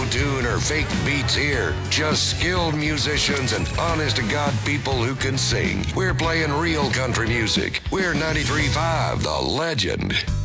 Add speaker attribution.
Speaker 1: auto-tune or fake beats here. Just skilled musicians and honest-to-God people who can sing. We're playing real country music. We're 93.5 The Legend.